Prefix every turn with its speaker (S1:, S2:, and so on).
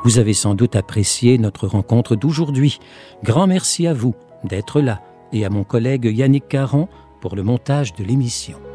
S1: Vous avez sans doute apprécié notre rencontre d'aujourd'hui. Grand merci à vous d'être là et à mon collègue Yannick Caron pour le montage de l'émission.